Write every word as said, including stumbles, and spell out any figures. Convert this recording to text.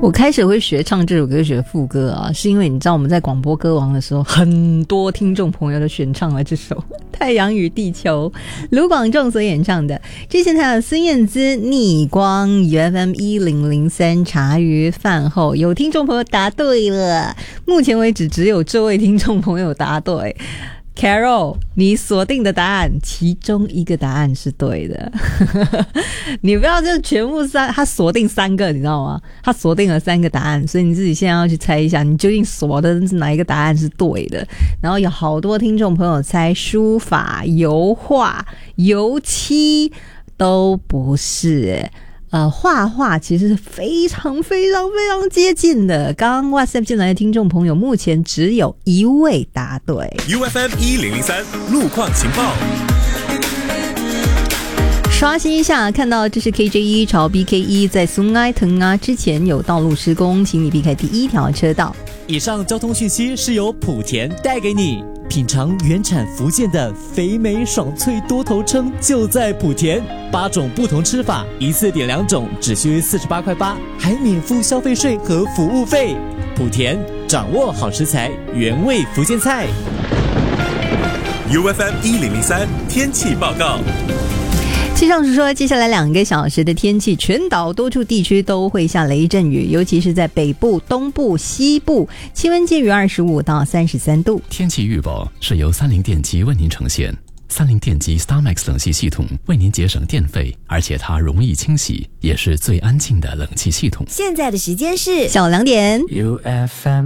我开始会学唱这首歌学副歌啊，是因为你知道我们在广播歌王的时候，很多听众朋友都选唱了这首《太阳与地球》，卢广仲所演唱的。之前还有孙燕姿《逆光》，U F M 一零零三茶余饭后，有听众朋友答对了，目前为止只有这位听众朋友答对。Carol， 你锁定的答案其中一个答案是对的你不要就全部三，他锁定三个你知道吗？他锁定了三个答案，所以你自己现在要去猜一下你究竟锁的是哪一个答案是对的。然后有好多听众朋友猜书法、油画、油漆都不是耶。呃，画画其实是非常非常非常接近的。刚刚 WhatsApp 进来的听众朋友，目前只有一位答对。 U F M 一零零三路况情报。 刷新一下，看到这是 K J 一 朝 B K 一 在松埃腾啊之前有道路施工，请你避开第一条车道。 以上交通讯息是由莆田带给你。品尝原产福建的肥美爽脆多头称就在莆田，八种不同吃法，一次点两种，只需四十八块八，还免付消费税和服务费。莆田掌握好食材，原味福建菜。 U F M 一零零三天气报告。 气象署说，接下来两个小时的天气，全岛多处地区都会下雷阵雨，尤其是在北部、东部、西部，气温介于二十五到三十三度。 天气预报是由三菱电机为您呈现。三菱电机 StarMax 冷气系统为您节省电费，而且它容易清洗，也是最安静的冷气系统。 现在的时间是小两点。 U F M